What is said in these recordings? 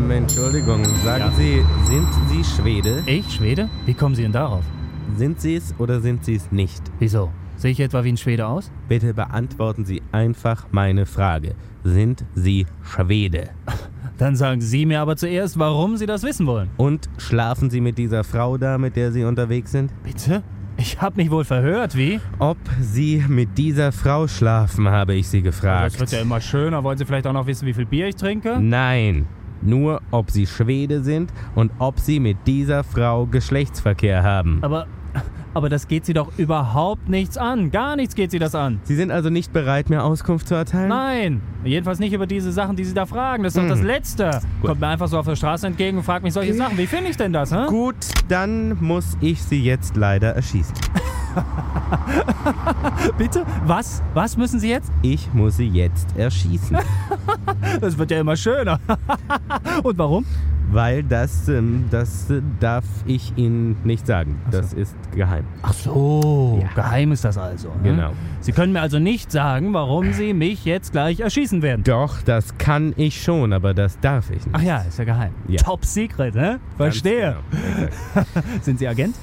Entschuldigung, sagen Sie, sind Sie Schwede? Ich, Schwede? Wie kommen Sie denn darauf? Sind Sie es oder sind Sie es nicht? Wieso? Sehe ich etwa wie ein Schwede aus? Bitte beantworten Sie einfach meine Frage. Sind Sie Schwede? Dann sagen Sie mir aber zuerst, warum Sie das wissen wollen. Und schlafen Sie mit dieser Frau da, mit der Sie unterwegs sind? Bitte? Ich habe mich wohl verhört, wie? Ob Sie mit dieser Frau schlafen, habe ich Sie gefragt. Das wird ja immer schöner. Wollen Sie vielleicht auch noch wissen, wie viel Bier ich trinke? Nein, nur ob Sie Schwede sind und ob Sie mit dieser Frau Geschlechtsverkehr haben. Aber das geht Sie doch überhaupt nichts an. Gar nichts geht Sie das an. Sie sind also nicht bereit, mir Auskunft zu erteilen? Nein, jedenfalls nicht über diese Sachen, die Sie da fragen. Das ist doch das Letzte. Gut. Kommt mir einfach so auf der Straße entgegen und fragt mich solche Sachen. Wie finde ich denn das, hä? Gut, dann muss ich Sie jetzt leider erschießen. Bitte? Was? Was müssen Sie jetzt? Ich muss Sie jetzt erschießen. Das wird ja immer schöner. Und warum? Weil das darf ich Ihnen nicht sagen. Ach so. Das ist geheim. Ach so, Ja. geheim ist das also. Ne? Genau. Sie können mir also nicht sagen, warum Sie mich jetzt gleich erschießen werden. Doch, das kann ich schon, aber das darf ich nicht. Ach ja, ist ja geheim. Ja. Top Secret, ne? Verstehe. Ganz genau. Sind Sie Agent?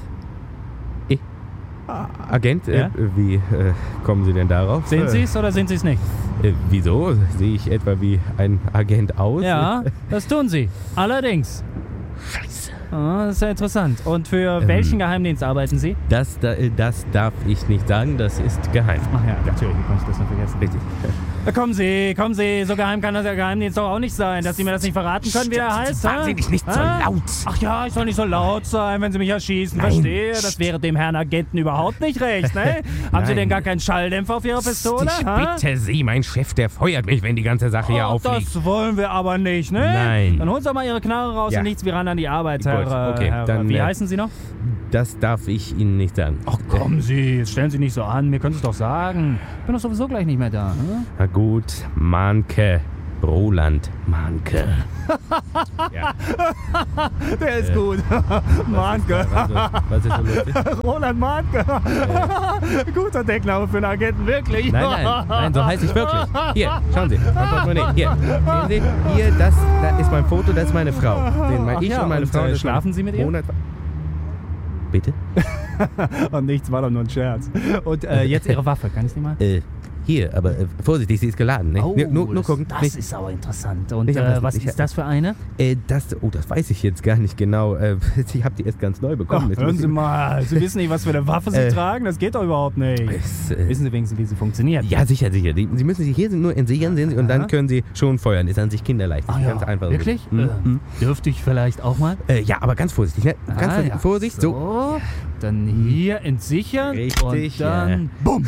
Agent, Ja? wie kommen Sie denn darauf? Sind Sie es oder sind Sie es nicht? Wieso? Sehe ich etwa wie ein Agent aus? Ja, das tun Sie. Allerdings. Scheiße. Ah, das ist ja interessant. Und für welchen Geheimdienst arbeiten Sie? Das darf ich nicht sagen, das ist geheim. Ach ja, natürlich, wie konnte ich das noch vergessen? Richtig. Kommen Sie, so geheim kann das der Geheimdienst doch auch nicht sein, dass Sie mir das nicht verraten können, wie er heißt. Wahnsinnig, nicht so laut. Ach ja, ich soll nicht so laut sein, wenn Sie mich erschießen, Nein. verstehe. Das wäre dem Herrn Agenten überhaupt nicht recht, ne? Haben Sie Nein. denn gar keinen Schalldämpfer auf Ihrer Pistole? Ich ha? bitte Sie, mein Chef, der feuert mich, wenn die ganze Sache hier Oh, auffliegt. das wollen wir aber nicht, ne? Nein. Dann holen Sie doch mal Ihre Knarre raus Ja. und nichts wie ran an die Arbeit, Gut, Herr. okay, Herr dann, wie heißen Sie noch? Das darf ich Ihnen nicht sagen. Ach kommen Sie, jetzt stellen Sie nicht so an, mir können Sie es doch sagen. Ich bin doch sowieso gleich nicht mehr da. Hm? Na gut, Mahnke. Roland Mahnke. Ja. Der ist gut. Mahnke. Was ist so lustig? Roland Mahnke. Guter Deckname für einen Agenten, wirklich. Nein, so heiße ich wirklich. Hier, schauen Sie. Mein Portemonnaie. Hier, sehen Sie? Hier, da ist mein Foto, das ist meine Frau. Ach Ich ja, und meine und, Frau. das ist schlafen Sie mit ihr? Monat. Bitte? Und nichts war doch nur ein Scherz. Und jetzt Ihre Waffe, kann ich die mal? Hier, aber vorsichtig, sie ist geladen. Ne? Nur gucken. Das Nicht- ist aber interessant. Und Ich hab das was nicht- ist das für eine? das weiß ich jetzt gar nicht genau. Ich habe die erst ganz neu bekommen. Jetzt hören muss Sie ich- mal, Sie wissen nicht, was für eine Waffe Sie tragen? Das geht doch überhaupt nicht. Wissen Sie wenigstens, wie sie funktioniert? Ja, sicher. Sie müssen sich hier nur entsichern, sehen Sie, und dann können Sie schon feuern. Ist an sich kinderleicht. Ach ja, Ganz einfach. wirklich? Dürfte ich vielleicht auch mal? Ja, aber ganz vorsichtig. Ne? Ganz ja. Vorsicht. So. Dann hier entsichern Richtig, und dann bumm.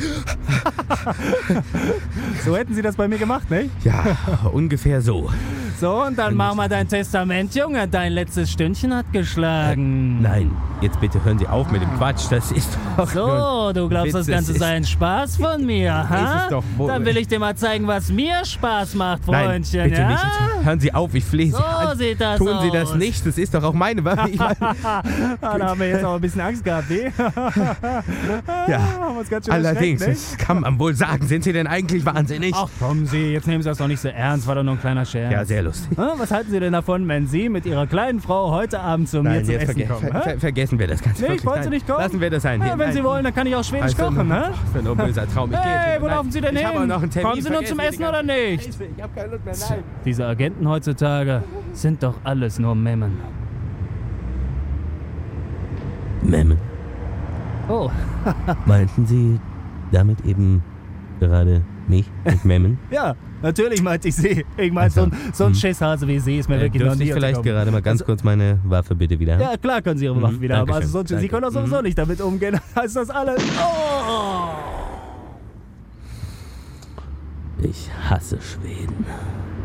So hätten Sie das bei mir gemacht, ne? Ja, ungefähr so. So, und dann mach mal dein Testament, Junge. Dein letztes Stündchen hat geschlagen. Nein, jetzt bitte hören Sie auf mit dem Quatsch. Das ist doch nur So, du glaubst, das Witz, Ganze es sei ein Spaß von mir, ha? Ist es doch wohl. Dann will ich dir mal zeigen, was mir Spaß macht, Nein, Freundchen, bitte ja? nicht. Hören Sie auf, ich flehe Sie So an. sieht das Tun Sie das aus. nicht, das ist doch auch meine Waffe. Ich meine, Da haben wir jetzt auch ein bisschen Angst gehabt, wie? ja, Haben wir uns ganz schön allerdings, erschreckt, das kann man wohl sagen. Sind Sie denn eigentlich wahnsinnig? Ach, kommen Sie, jetzt nehmen Sie das doch nicht so ernst, war doch nur ein kleiner Scherz. Ja, sehr lustig. Was halten Sie denn davon, wenn Sie mit Ihrer kleinen Frau heute Abend zu mir zum Essen kommen? vergessen wir das Ganze. Nee, wirklich. wollen Sie Nein, nicht kommen? Lassen wir das sein. Ja, Hier, wenn nein. Sie wollen, dann kann ich auch Schwedisch kochen, ne? Das ist ein böser Traum. Ich gehe Hey, jetzt. wo Nein, laufen Sie denn ich hin? habe auch noch einen Termin. Kommen Sie nur zum Vergessen Essen Sie oder nicht? Ich habe keine Lust mehr, nein. Diese Agenten heutzutage sind doch alles nur Memmen. Memmen. Oh, Meinten Sie damit eben gerade mich mit Memmen? ja, natürlich meinte ich Sie. Ich meinte, so ein Schisshase wie Sie ist mir wirklich noch Dürfte nie ich vielleicht untergekommen. gerade mal ganz kurz meine Waffe bitte wieder haben? Ja, klar können Sie Ihre Waffe wieder haben. Dankeschön, Also sonst, Sie danke. können doch sowieso nicht damit umgehen. Heißt das alles? Oh! Ich hasse Schweden.